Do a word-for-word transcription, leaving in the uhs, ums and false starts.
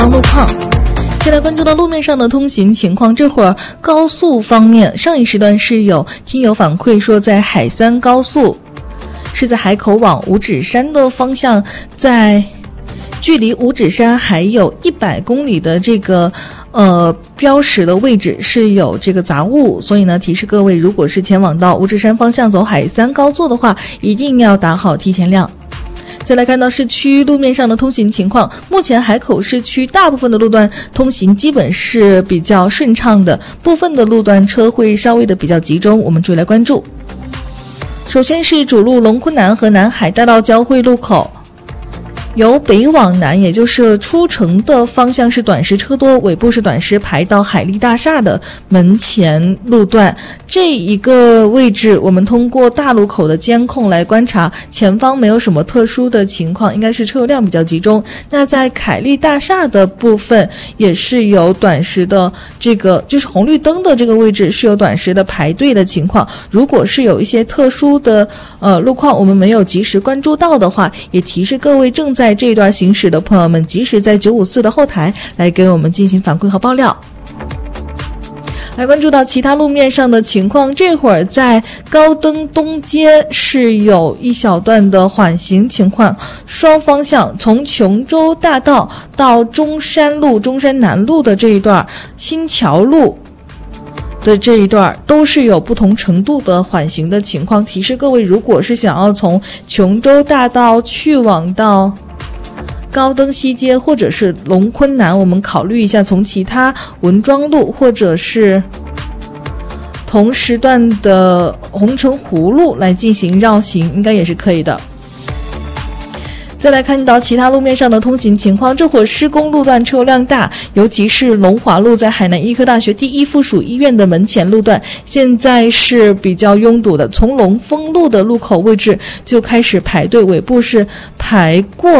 路况。先来关注到路面上的通行情况，这会儿高速方面，上一时段是有听友反馈说，在海三高速是在海口往五指山的方向，在距离五指山还有一百公里的这个呃标识的位置是有这个杂物，所以呢提示各位，如果是前往到五指山方向走海三高速的话，一定要打好提前量。再来看到市区路面上的通行情况，目前海口市区大部分的路段通行基本是比较顺畅的，部分的路段车会稍微的比较集中，我们注意来关注。首先是主路龙昆南和南海大道交汇路口，由北往南，也就是出城的方向是短时车多，尾部是短时排到海利大厦的门前路段。这一个位置我们通过大路口的监控来观察，前方没有什么特殊的情况，应该是车流量比较集中。那在凯利大厦的部分也是有短时的这个就是红绿灯的这个位置是有短时的排队的情况，如果是有一些特殊的呃路况我们没有及时关注到的话，也提示各位正在在这一段行驶的朋友们，及时在九五四的后台来给我们进行反馈和爆料。来关注到其他路面上的情况，这会儿在高登东街是有一小段的缓行情况，双方向从琼州大道到中山路、中山南路的这一段，新桥路的这一段都是有不同程度的缓行的情况，提示各位，如果是想要从琼州大道去往到高登西街或者是龙昆南，我们考虑一下从其他文庄路或者是同时段的红城湖路来进行绕行，应该也是可以的。再来看到其他路面上的通行情况，这会儿施工路段车流量大，尤其是龙华路在海南医科大学第一附属医院的门前路段，现在是比较拥堵的，从龙丰路的路口位置就开始排队，尾部是排过